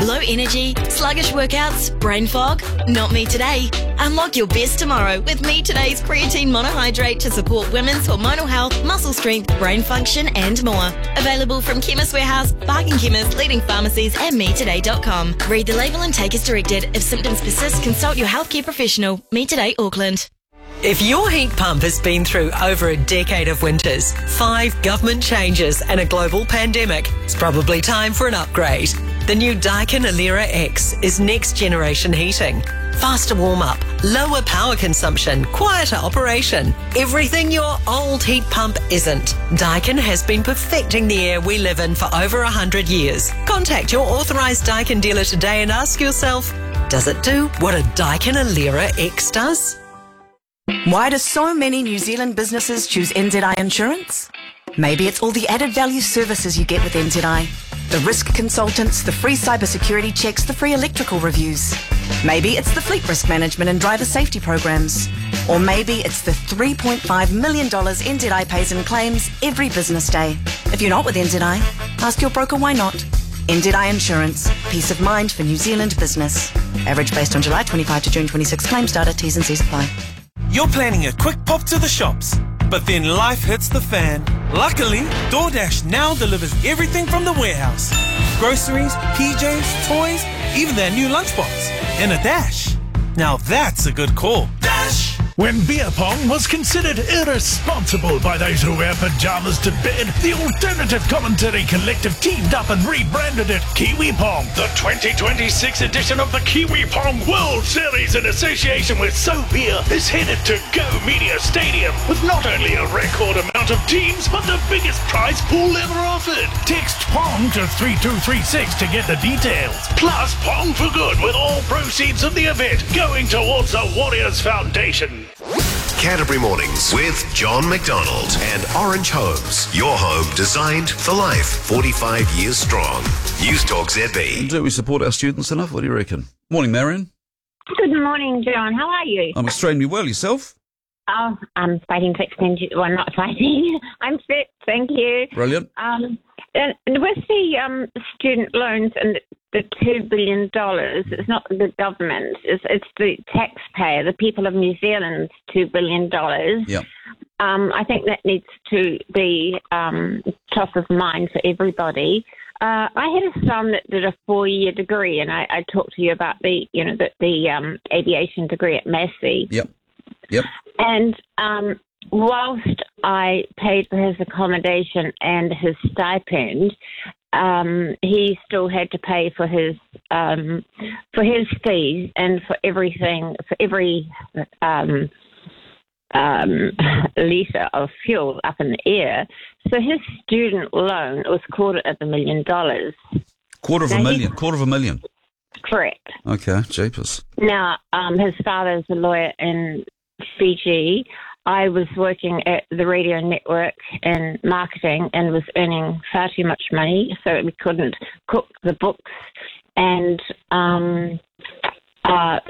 Low energy, sluggish workouts, brain fog? Not me today. Unlock your best tomorrow with Me Today's creatine monohydrate to support women's hormonal health, muscle strength, brain function and more. Available from Chemist Warehouse, Bargain Chemist, leading pharmacies and metoday.com. Read the label and take as directed. If symptoms persist, consult your healthcare professional. Me Today Auckland. If your heat pump has been through over a decade of winters, 5 government changes and a global pandemic, it's probably time for an upgrade. The new Daikin Alera X is next generation heating. Faster warm-up, lower power consumption, quieter operation. Everything your old heat pump isn't. Daikin has been perfecting the air we live in for over 100 years. Contact your authorised Daikin dealer today and ask yourself, does it do what a Daikin Alera X does? Why do so many New Zealand businesses choose NZI Insurance? Maybe it's all the added value services you get with NZI. The risk consultants, the free cybersecurity checks, the free electrical reviews. Maybe it's the fleet risk management and driver safety programs. Or maybe it's the $3.5 million NZI pays in claims every business day. If you're not with NZI, ask your broker why not. NZI Insurance. Peace of mind for New Zealand business. Average based on July 25 to June 26 claims data. T's and C's apply. You're planning a quick pop to the shops, but then life hits the fan. Luckily, DoorDash now delivers everything from the warehouse. Groceries, PJs, toys, even their new lunchbox. And a dash. Now that's a good call. Dash! When beer pong was considered irresponsible by those who wear pajamas to bed, the Alternative Commentary Collective teamed up and rebranded it Kiwi Pong. The 2026 edition of the Kiwi Pong World Series in association with So Beer is headed to Go Media Stadium with not only a record amount of teams, but the biggest prize pool ever offered. Text PONG to 3236 to get the details. Plus Pong for Good with all proceeds of the event going towards the Warriors Foundation. Canterbury Mornings with John McDonald and Orange Homes. Your home designed for life. 45 years strong. News Talk ZB. Do we support our students enough? What do you reckon? Morning, Marion. Good morning, John. How are you? I'm extremely well. Yourself? Oh, I'm fighting to extend you. Well, not fighting. I'm fit. Thank you. Brilliant. And with the student loans and the $2 billion, it's not the government, it's the taxpayer, the people of New Zealand's $2 billion. Yeah. I think that needs to be top of mind for everybody. I had a son that did a 4-year degree, and I talked to you about the aviation degree at Massey. Yep. Yep. And whilst I paid for his accommodation and his stipend, he still had to pay for his fees and for everything, for every litre of fuel up in the air. So his student loan was quarter of $1 million. Quarter of a million. Correct. Okay, jeepers. Now, his father's a lawyer in Fiji. I was working at the radio network in marketing and was earning far too much money, so we couldn't cook the books. And Well,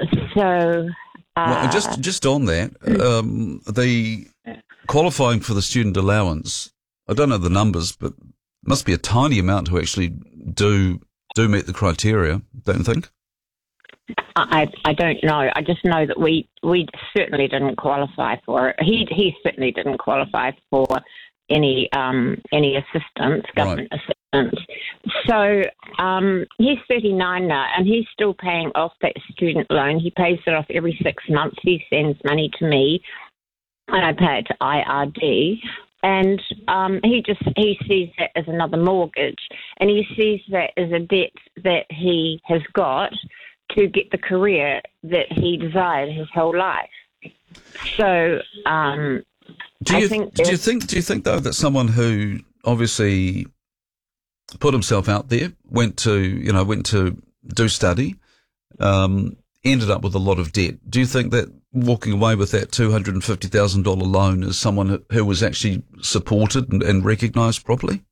just on that, the qualifying for the student allowance, I don't know the numbers, but it must be a tiny amount who actually do meet the criteria, don't you think? I don't know. I just know that we certainly didn't qualify for it. He certainly didn't qualify for any assistance, government assistance. So he's 39 now, and he's still paying off that student loan. He pays it off every 6 months. He sends money to me, and I pay it to IRD. And he sees that as another mortgage, and he sees that as a debt that he has got to get the career that he desired his whole life. So, do you think though that someone who obviously put himself out there, went to do study, ended up with a lot of debt? Do you think that walking away with that $250,000 loan is someone who was actually supported and recognised properly?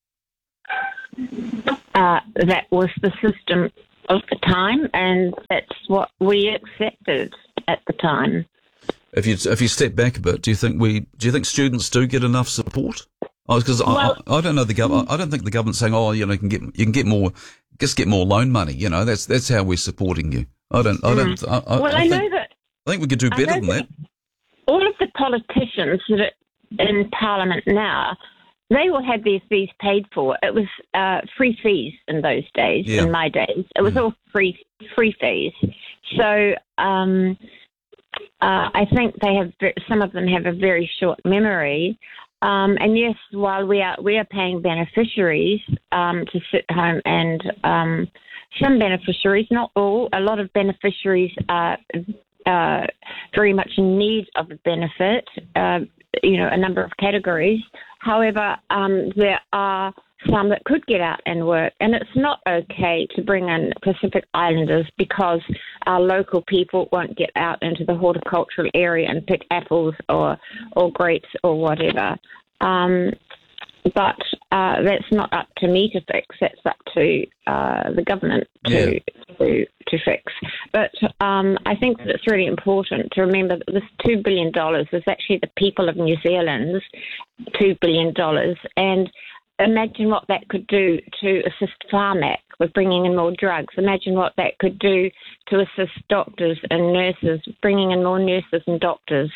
That was the system of the time, and that's what we accepted at the time. If you step back a bit, do you think students do get enough support? Because I don't know the government. I don't think the government's saying, you can get more just get more loan money. You know, that's how we're supporting you. I think we could do better than that. All of the politicians that are in Parliament now, they will have their fees paid for. It was free fees in those days, in my days. It was all free fees. So I think some of them have a very short memory. And yes, while we are paying beneficiaries to sit home, and some beneficiaries, not all, a lot of beneficiaries are very much in need of a benefit, a number of categories. However, there are some that could get out and work, and it's not okay to bring in Pacific Islanders because our local people won't get out into the horticultural area and pick apples or grapes or whatever. But that's not up to me to fix. That's up to the government to fix. But I think that it's really important to remember that this $2 billion is actually the people of New Zealand's $2 billion. And imagine what that could do to assist Pharmac with bringing in more drugs. Imagine what that could do to assist doctors and nurses, bringing in more nurses and doctors.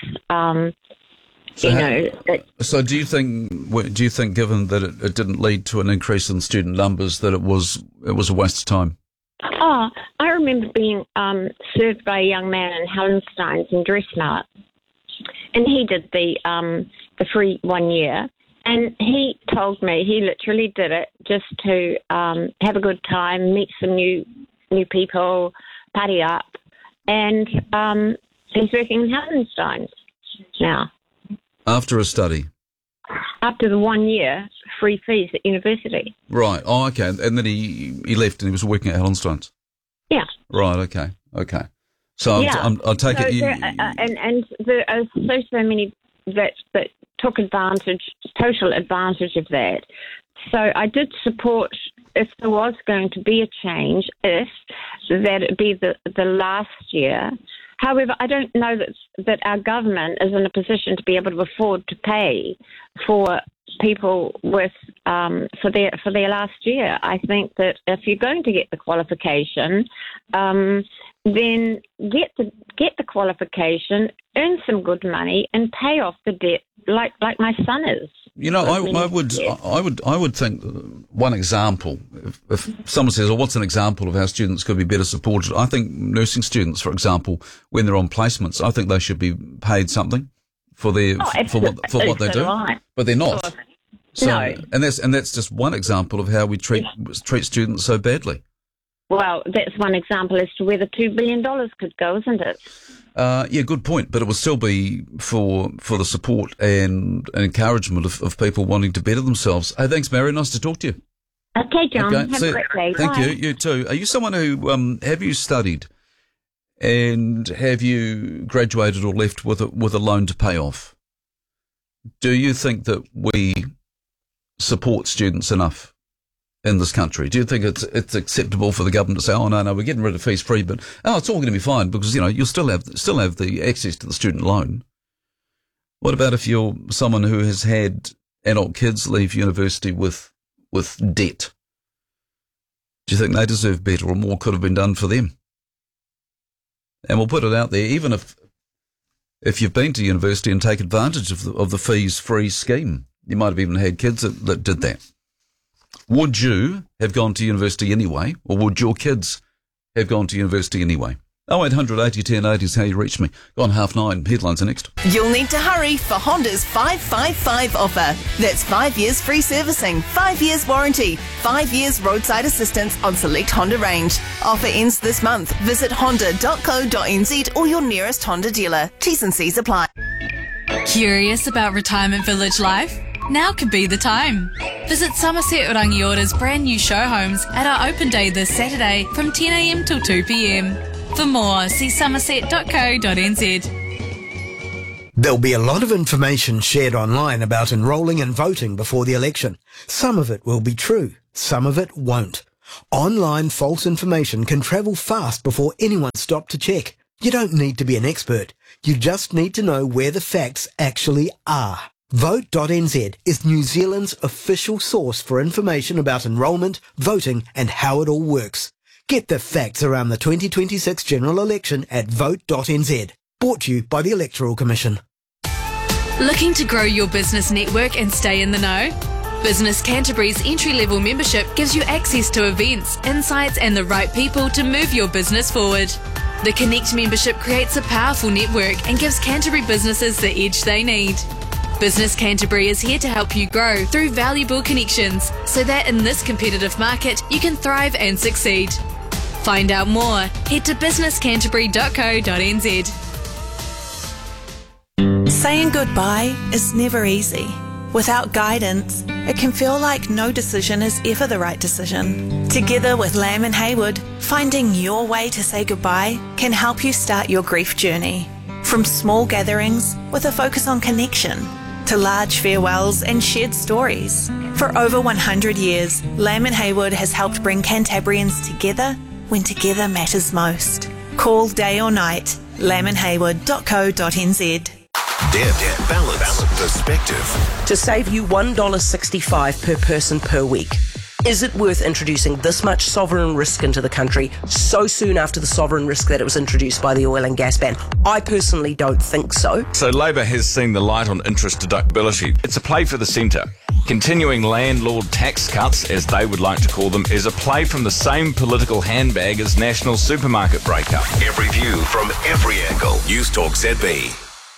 So do you think, given that it didn't lead to an increase in student numbers, that it was a waste of time? Oh, I remember being served by a young man in Hallensteins in Dressmart, and he did the free 1 year. And he told me he literally did it just to have a good time, meet some new people, party up, and he's working in Hallensteins now. After a study? After the 1 year, free fees at university. Right. Oh, okay. And then he left and he was working at Hallensteins? Yeah. Right, okay. So I'll take it... And there are so many that took total advantage of that. So I did support, if there was going to be a change, that it be the last year. However, I don't know that our government is in a position to be able to afford to pay for people with for their last year. I think that if you're going to get the qualification, then get the qualification, earn some good money, and pay off the debt like my son is. You know, I would think one example, if someone says, what's an example of how students could be better supported? I think nursing students, for example, when they're on placements, I think they should be paid something for what they do, but they're not. So, no. And that's just one example of how we treat students so badly. Well, that's one example as to where the $2 billion could go, isn't it? Yeah, good point. But it will still be for the support and encouragement of people wanting to better themselves. Hey, thanks, Mary. Nice to talk to you. Okay, John. Okay. Have a great day. Thank you. You too. Are you someone who have you studied and have you graduated or left with a loan to pay off? Do you think that we support students enough in this country? Do you think it's acceptable for the government to say, oh no, we're getting rid of fees free, but it's all going to be fine because you'll still have the access to the student loan? What about if you're someone who has had adult kids leave university with debt? Do you think they deserve better, or more could have been done for them? And we'll put it out there, even if you've been to university and take advantage of the fees free scheme, you might have even had kids that did that. Would you have gone to university anyway, or would your kids have gone to university anyway? 0800 80 10 80 is how you reach me. Gone 9:30. Headlines are next. You'll need to hurry for Honda's 555 offer. That's 5 years free servicing, 5 years warranty, 5 years roadside assistance on select Honda range. Offer ends this month. Visit honda.co.nz or your nearest Honda dealer. T's and C's apply. Curious about retirement village life? Now could be the time. Visit Somerset Rangiора's brand new show homes at our open day this Saturday from 10 a.m. till 2 p.m. For more, see somerset.co.nz. There'll be a lot of information shared online about enrolling and voting before the election. Some of it will be true, some of it won't. Online false information can travel fast before anyone stopped to check. You don't need to be an expert. You just need to know where the facts actually are. Vote.nz is New Zealand's official source for information about enrolment, voting and how it all works. Get the facts around the 2026 general election at vote.nz. Brought to you by the Electoral Commission. Looking to grow your business network and stay in the know? Business Canterbury's entry-level membership gives you access to events, insights and the right people to move your business forward. The Connect membership creates a powerful network and gives Canterbury businesses the edge they need. Business Canterbury is here to help you grow through valuable connections so that in this competitive market you can thrive and succeed. Find out more, head to businesscanterbury.co.nz. Saying goodbye is never easy. Without guidance, it can feel like no decision is ever the right decision. Together with Lamb and Haywood, finding your way to say goodbye can help you start your grief journey. From small gatherings with a focus on connection, to large farewells and shared stories. For over 100 years, Lamb and Haywood has helped bring Cantabrians together when together matters most. Call day or night, lambandhaywood.co.nz. Deb, balance, perspective. To save you $1.65 per person per week. Is it worth introducing this much sovereign risk into the country so soon after the sovereign risk that it was introduced by the oil and gas ban? I personally don't think so. So Labor has seen the light on interest deductibility. It's a play for the centre. Continuing landlord tax cuts, as they would like to call them, is a play from the same political handbag as national supermarket breakup. Every view from every angle. News Talk ZB.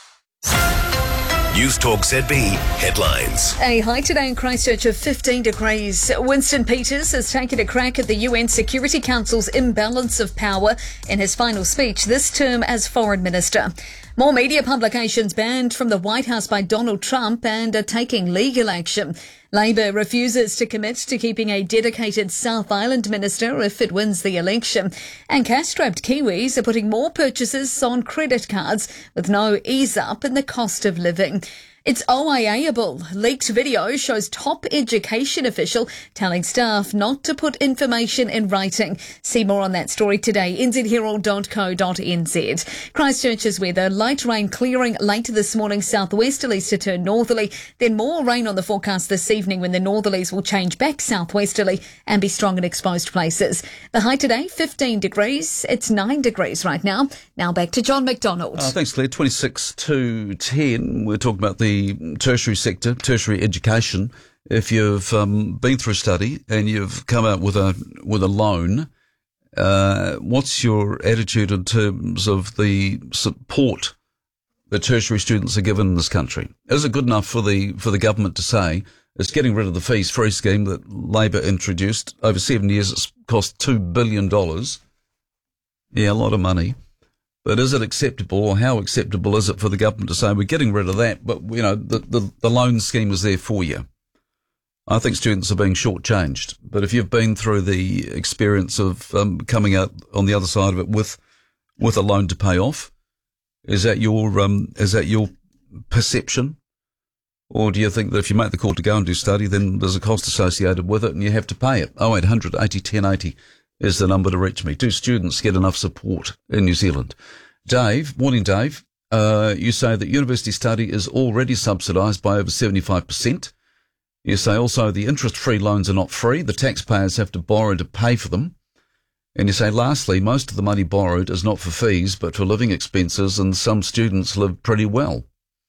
News Talk ZB headlines. A high today in Christchurch of 15 degrees. Winston Peters has taken a crack at the UN Security Council's imbalance of power in his final speech this term as Foreign Minister. More media publications banned from the White House by Donald Trump and are taking legal action. Labor refuses to commit to keeping a dedicated South Island minister if it wins the election. And cash-strapped Kiwis are putting more purchases on credit cards with no ease up in the cost of living. It's OIA-able. Leaked video shows top education official telling staff not to put information in writing. See more on that story today. nzherald.co.nz. Christchurch's weather. Light rain clearing later this morning, southwesterlies to turn northerly. Then more rain on the forecast this evening when the northerlies will change back southwesterly and be strong in exposed places. The high today, 15 degrees. It's 9 degrees right now. Now back to John McDonald. Thanks, Claire. 26 to 10. We're talking about the tertiary sector, tertiary education. If you've been through study and you've come out with a loan, what's your attitude in terms of the support that tertiary students are given in this country? Is it good enough for the government to say it's getting rid of the fees free scheme that Labor introduced over 7 years? It's cost $2 billion. Yeah, a lot of money. But is it acceptable, or how acceptable is it for the government to say we're getting rid of that, but you know the loan scheme is there for you? I think students are being shortchanged. But if you've been through the experience of coming out on the other side of it with a loan to pay off, is that your perception, or do you think that if you make the call to go and do study, then there's a cost associated with it and you have to pay it? 0800 80 1080. Is the number to reach me. Do students get enough support in New Zealand? Dave, morning Dave, you say that university study is already subsidised by over 75%. You say also the interest-free loans are not free. The taxpayers have to borrow to pay for them. And you say lastly, most of the money borrowed is not for fees but for living expenses, and some students live pretty well.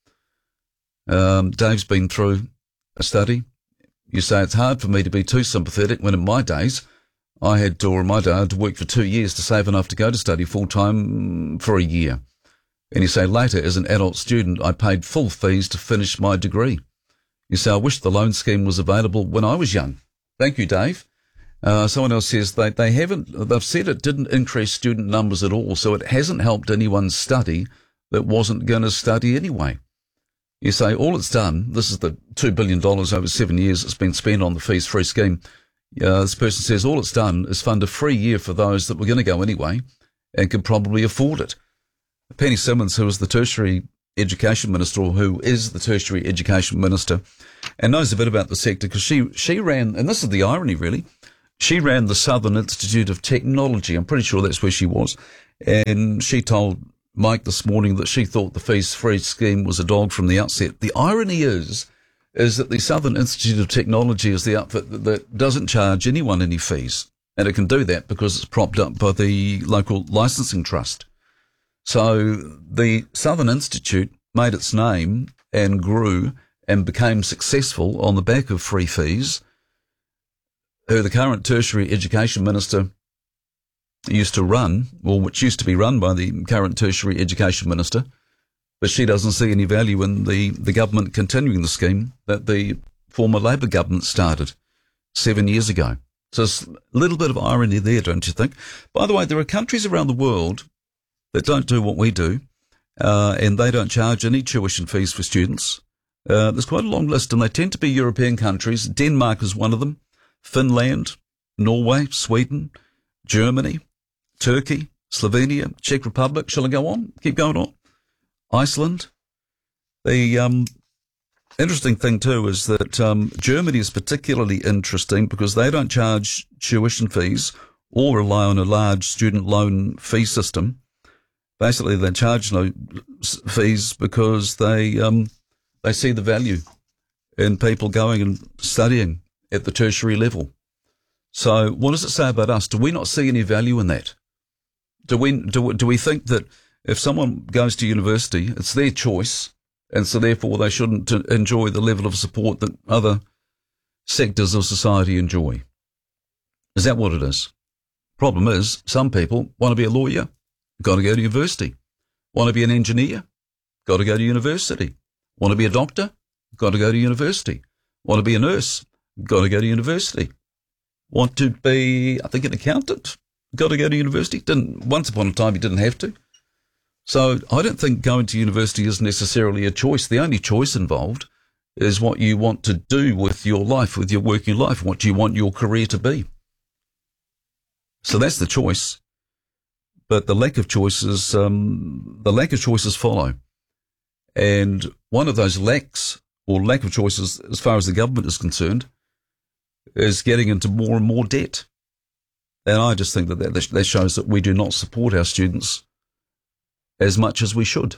Dave's been through a study. You say it's hard for me to be too sympathetic when in my days I had to work for 2 years to save enough to go to study full-time for a year. And you say later, as an adult student, I paid full fees to finish my degree. You say, I wish the loan scheme was available when I was young. Thank you, Dave. Someone else says they've said it didn't increase student numbers at all, so it hasn't helped anyone study that wasn't going to study anyway. You say all it's done, this is the $2 billion over 7 years that's been spent on the fees-free scheme. This person says all it's done is fund a free year for those that were going to go anyway and could probably afford it. Penny Simmons, who is the tertiary education minister, or who is the tertiary education minister, and knows a bit about the sector because she ran, and this is the irony really, she ran the Southern Institute of Technology. I'm pretty sure that's where she was. And she told Mike this morning that she thought the fees-free scheme was a dog from the outset. The irony is that the Southern Institute of Technology is the outfit that doesn't charge anyone any fees. And it can do that because it's propped up by the local licensing trust. So the Southern Institute made its name and grew and became successful on the back of free fees, who the current tertiary education minister used to run, or which used to be run by the current tertiary education minister, but she doesn't see any value in the government continuing the scheme that the former Labor government started 7 years ago. So there's a little bit of irony there, don't you think? By the way, there are countries around the world that don't do what we do, and they don't charge any tuition fees for students. There's quite a long list, and they tend to be European countries. Denmark is one of them, Finland, Norway, Sweden, Germany, Turkey, Slovenia, Czech Republic. Shall I go on? Keep going on. Iceland. The interesting thing too is that Germany is particularly interesting because they don't charge tuition fees or rely on a large student loan fee system. Basically, they charge no fees because they see the value in people going and studying at the tertiary level. So what does it say about us? Do we not see any value in that? Do we think that if someone goes to university, it's their choice, and so therefore they shouldn't enjoy the level of support that other sectors of society enjoy? Is that what it is? Problem is, some people want to be a lawyer, got to go to university. Want to be an engineer, got to go to university. Want to be a doctor, got to go to university. Want to be a nurse, got to go to university. Want to be, I think, an accountant, got to go to university. Once upon a time, you didn't have to. So I don't think going to university is necessarily a choice. The only choice involved is what you want to do with your life, with your working life, what you want your career to be. So that's the choice. But the lack of choices follow. And one of those lack of choices, as far as the government is concerned, is getting into more and more debt. And I just think that shows that we do not support our students as much as we should.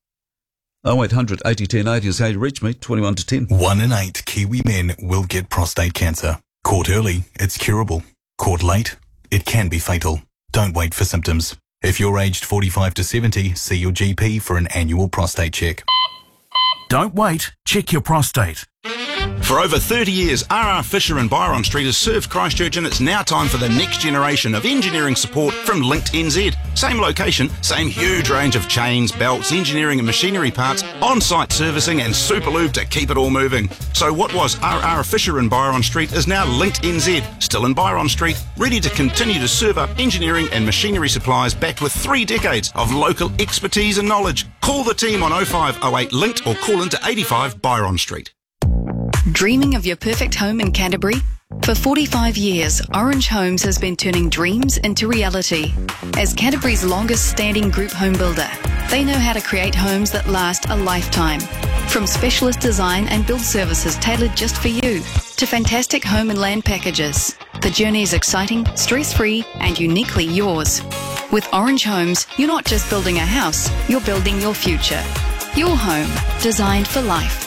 0800 80 1080 is how you reach me, 21 to 10. 1 in 8 Kiwi men will get prostate cancer. Caught early, it's curable. Caught late, it can be fatal. Don't wait for symptoms. If you're aged 45 to 70, see your GP for an annual prostate check. Don't wait, check your prostate. For over 30 years, R.R. Fisher and Byron Street has served Christchurch, and it's now time for the next generation of engineering support from Linked NZ. Same location, same huge range of chains, belts, engineering and machinery parts, on-site servicing and super lube to keep it all moving. So what was R.R. Fisher and Byron Street is now Linked NZ, still in Byron Street, ready to continue to serve up engineering and machinery supplies backed with 3 decades of local expertise and knowledge. Call the team on 0508 Linked or call into 85 Byron Street. Dreaming of your perfect home in Canterbury? For 45 years, Orange Homes has been turning dreams into reality. As Canterbury's longest standing group home builder, they know how to create homes that last a lifetime. From specialist design and build services tailored just for you, to fantastic home and land packages. The journey is exciting, stress-free and uniquely yours. With Orange Homes, you're not just building a house, you're building your future. Your home, designed for life.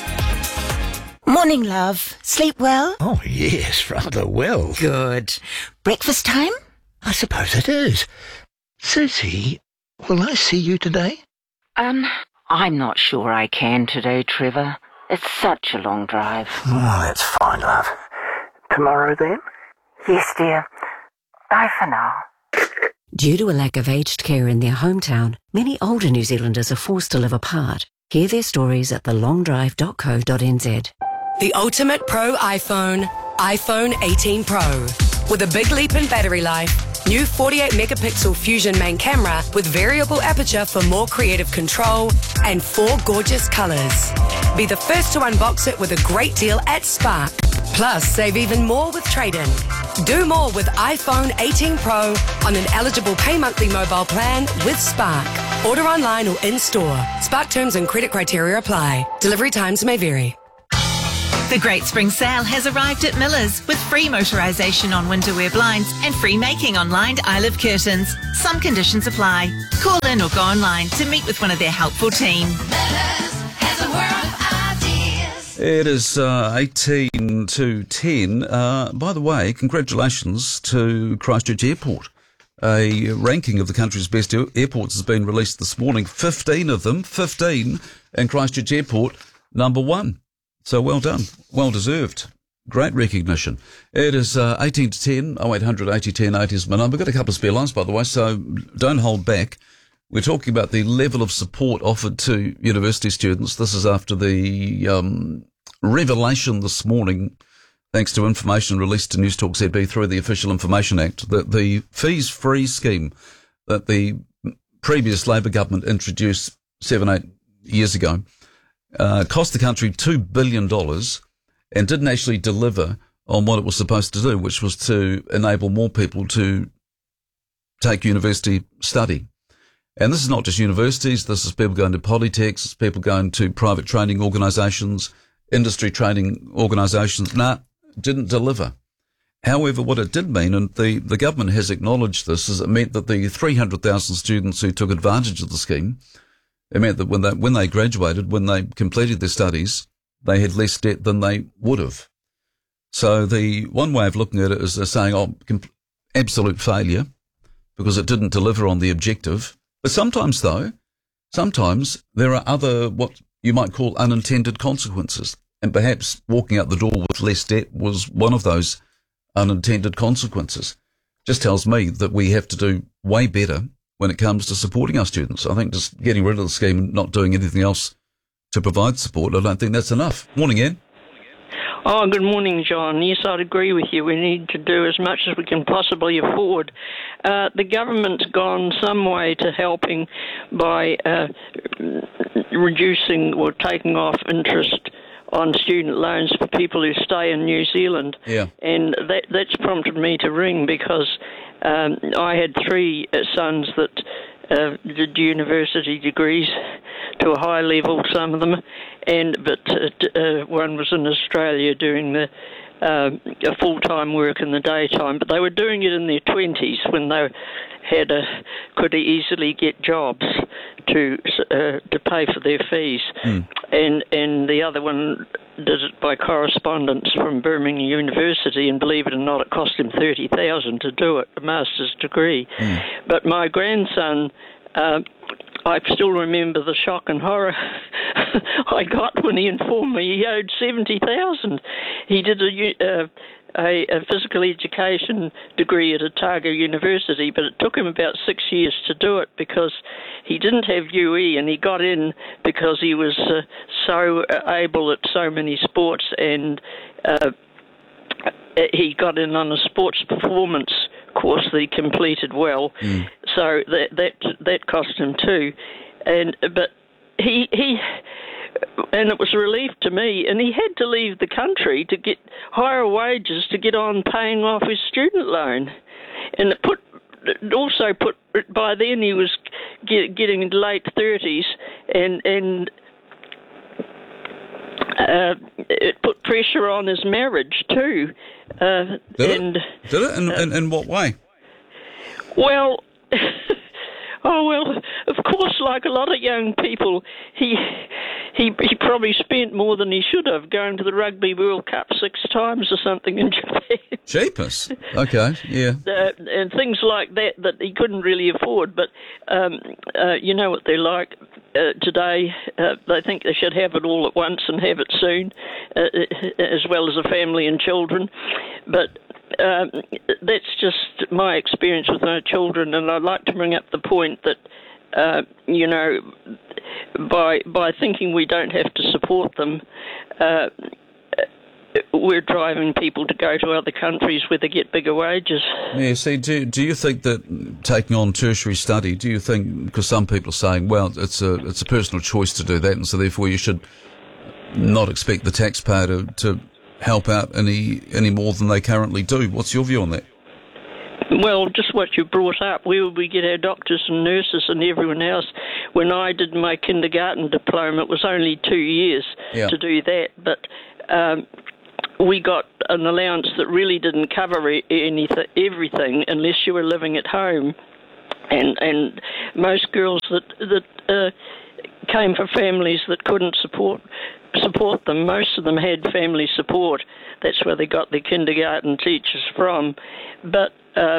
Morning, love. Sleep well? Oh, yes, rather well. Good. Breakfast time? I suppose it is. Susie, will I see you today? I'm not sure I can today, Trevor. It's such a long drive. Oh, that's fine, love. Tomorrow, then? Yes, dear. Bye for now. Due to a lack of aged care in their hometown, many older New Zealanders are forced to live apart. Hear their stories at thelongdrive.co.nz. The ultimate pro iPhone 18 Pro. With a big leap in battery life, new 48 megapixel Fusion main camera with variable aperture for more creative control, and 4 gorgeous colours. Be the first to unbox it with a great deal at Spark. Plus, save even more with trade-in. Do more with iPhone 18 Pro on an eligible pay monthly mobile plan with Spark. Order online or in-store. Spark terms and credit criteria apply. Delivery times may vary. The Great Spring Sale has arrived at Miller's with free motorisation on winter wear blinds and free making on lined Isle Curtains. Some conditions apply. Call in or go online to meet with one of their helpful team. It is 18 to 10. By the way, congratulations to Christchurch Airport. A ranking of the country's best airports has been released this morning. 15 of them, 15, and Christchurch Airport, number 1. So well done. Well deserved. Great recognition. It is 18 to 10. 0800 80 10 80 is my number. Got a couple of spare lines, by the way, so don't hold back. We're talking about the level of support offered to university students. This is after the revelation this morning, thanks to information released to Newstalk ZB through the Official Information Act, that the fees-free scheme that the previous Labor government introduced 7-8 years ago cost the country $2 billion and didn't actually deliver on what it was supposed to do, which was to enable more people to take university study. And this is not just universities, this is people going to polytechs, it's people going to private training organisations, industry training organisations. Didn't deliver. However, what it did mean, and the government has acknowledged this, is it meant that the 300,000 students who took advantage of the scheme, it meant that when they graduated, when they completed their studies, they had less debt than they would have. So the one way of looking at it is saying, absolute failure, because it didn't deliver on the objective. But sometimes there are other, what you might call unintended consequences. And perhaps walking out the door with less debt was one of those unintended consequences. Just tells me that we have to do way better when it comes to supporting our students. I think just getting rid of the scheme and not doing anything else to provide support, I don't think that's enough. Morning, Anne. Oh, good morning, John. Yes, I'd agree with you. We need to do as much as we can possibly afford. The government's gone some way to helping by reducing or taking off interest on student loans for people who stay in New Zealand. Yeah. And that's prompted me to ring because I had 3 sons that did university degrees to a high level, some of them, but one was in Australia doing the full-time work in the daytime, but they were doing it in their 20s when they could easily get jobs to pay for their fees. And the other one did it by correspondence from Birmingham University, and believe it or not, it cost him $30,000 to do it, a master's degree. But my grandson, I still remember the shock and horror I got when he informed me he owed $70,000. He did a physical education degree at Otago University, but it took him about 6 years to do it because he didn't have UE, and he got in because he was so able at so many sports, and he got in on a sports performance course that he completed well. So that cost him too, but he and it was a relief to me, and he had to leave the country to get higher wages to get on paying off his student loan, and it also put by then he was getting into late 30s, and it put pressure on his marriage too. Did it? In what way? Well, of course, like a lot of young people, he probably spent more than he should have going to the Rugby World Cup 6 times or something in Japan. Cheapest. Okay, yeah. And things like that he couldn't really afford. But you know what they're like today. They think they should have it all at once and have it soon, as well as a family and children. But that's just my experience with my children, and I'd like to bring up the point that by thinking we don't have to support them, we're driving people to go to other countries where they get bigger wages. Yeah, see, do you think that taking on tertiary study, do you think, because some people are saying, well, it's a personal choice to do that, and so therefore you should not expect the taxpayer to help out any more than they currently do. What's your view on that? Well, just what you brought up, where would we get our doctors and nurses and everyone else? When I did my kindergarten diploma, it was only 2 years to do that, but we got an allowance that really didn't cover everything unless you were living at home. And most girls that came from families that couldn't support them, most of them had family support. That's where they got their kindergarten teachers from. But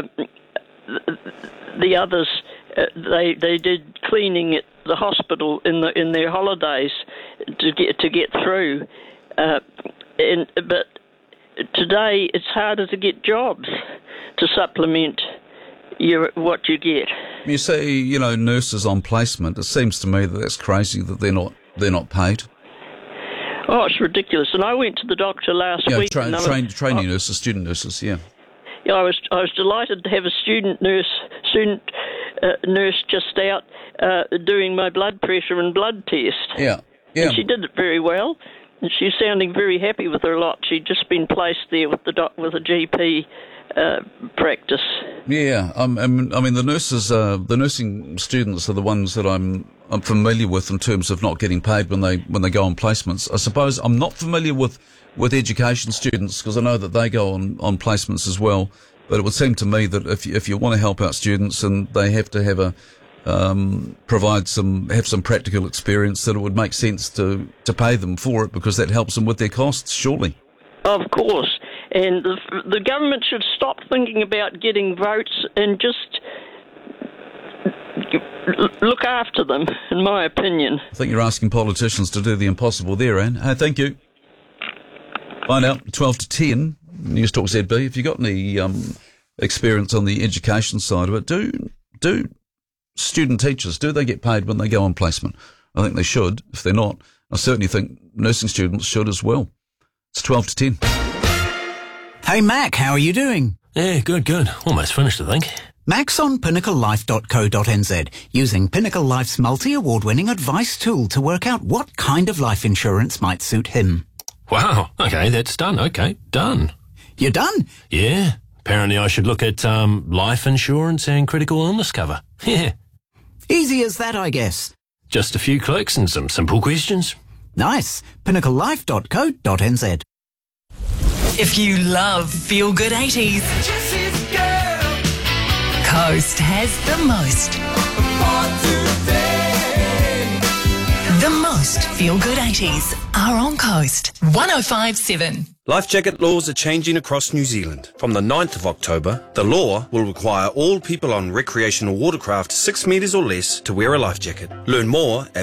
the others, they did cleaning at the hospital in their holidays to get through. But today it's harder to get jobs to supplement what you get. You say, nurses on placement. It seems to me that that's crazy that they're not paid. Oh, it's ridiculous. And I went to the doctor last week. Training nurses, student nurses, yeah. Yeah, I was delighted to have a student nurse just out doing my blood pressure and blood test. Yeah. And she did it very well. And she's sounding very happy with her lot. She'd just been placed there with with a GP practice. Yeah, I mean the nurses, the nursing students are the ones that I'm familiar with in terms of not getting paid when they go on placements. I suppose I'm not familiar with education students because I know that they go on placements as well. But it would seem to me that if you want to help out students and they have to have have some practical experience, that it would make sense to pay them for it because that helps them with their costs, surely. Of course. And the government should stop thinking about getting votes and just look after them, in my opinion. I think you're asking politicians to do the impossible there, Anne. Thank you. Find out 12 to 10, News Talk ZB. If you've got any experience on the education side of it, do student teachers, do they get paid when they go on placement? I think they should. If they're not, I certainly think nursing students should as well. It's 12 to 10. Hey, Mac, how are you doing? Yeah, good. Almost finished, I think. Mac's on pinnaclelife.co.nz, using Pinnacle Life's multi-award-winning advice tool to work out what kind of life insurance might suit him. Wow, okay, that's done. Okay, done. You're done? Yeah, apparently I should look at life insurance and critical illness cover. Yeah. Easy as that, I guess. Just a few clicks and some simple questions. Nice. pinnaclelife.co.nz. If you love feel-good 80s, Coast has the most. The most feel-good 80s are on Coast 105.7. Life jacket laws are changing across New Zealand. From the 9th of October, the law will require all people on recreational watercraft 6 metres or less to wear a life jacket. Learn more at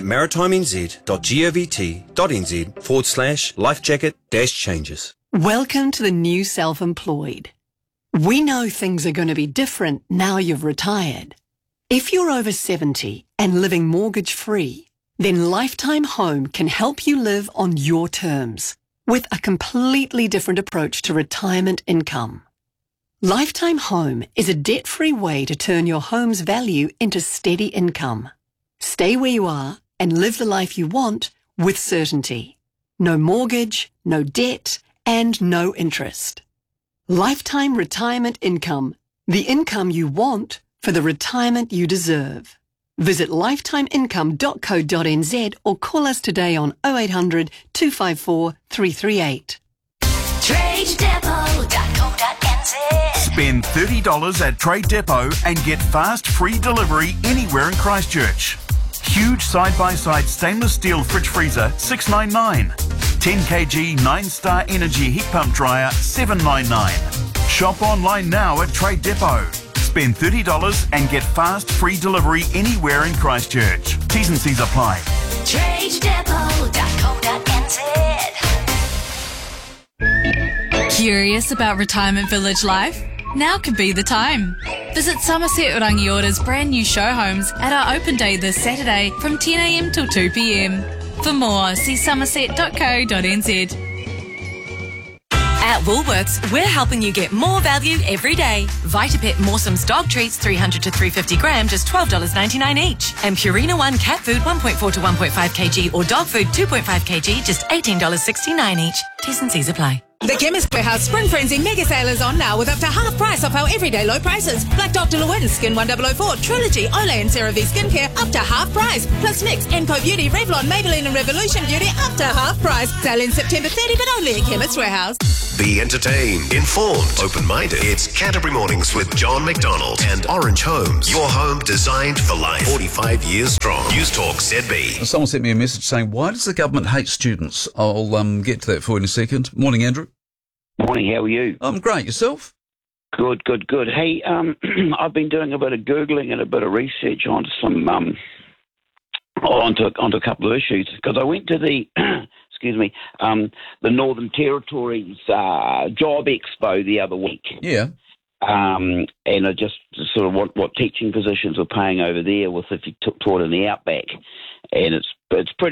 maritimenz.govt.nz/life jacket-changes. Welcome to the new self-employed. We know things are going to be different now you've retired. If you're over 70 and living mortgage-free, then Lifetime Home can help you live on your terms with a completely different approach to retirement income. Lifetime Home is a debt-free way to turn your home's value into steady income. Stay where you are and live the life you want with certainty. No mortgage, no debt, and no interest. Lifetime retirement income, the income you want for the retirement you deserve. Visit lifetimeincome.co.nz or call us today on 0800 254 338. TradeDepot.co.nz. Spend $30 at Trade Depot and get fast free delivery anywhere in Christchurch. Huge side-by-side stainless steel fridge freezer, $6.99. 10 kg 9-star energy heat pump dryer, $7.99. Shop online now at Trade Depot. Spend $30 and get fast free delivery anywhere in Christchurch. T's and C's apply. TradeDepot.co.nz. Curious about retirement village life? Now could be the time. Visit Somerset Rangiора's brand new show homes at our open day this Saturday from 10 a.m. till 2 p.m. For more, see somerset.co.nz. At Woolworths, we're helping you get more value every day. Vitapet Moresome's dog treats 300 to 350 gram, just $12.99 each. And Purina One cat food 1.4 to 1.5 kg or dog food 2.5 kg, just $18.69 each. T's and C's apply. The Chemist Warehouse Spring Frenzy Mega Sale is on now with up to half price off our everyday low prices. Like Dr. Lewin, Skin 1004, Trilogy, Olay and CeraVe Skincare up to half price. Plus NYX, Enco Beauty, Revlon, Maybelline and Revolution Beauty up to half price. Sale in September 30 but only at Chemist Warehouse. Be entertained, informed, open-minded. It's Canterbury Mornings with John McDonald and Orange Homes. Your home designed for life. 45 years strong. News Talk ZB. Someone sent me a message saying, why does the government hate students? I'll get to that for you in a second. Morning, Andrew. Morning, how are you? I'm great. Yourself? Good. Hey, I've been doing a bit of Googling and a bit of research onto some, onto a couple of issues, because I went to the, the Northern Territories Job Expo the other week. Yeah. And I just sort of what teaching positions were paying over there with if you taught in the outback. And it's pretty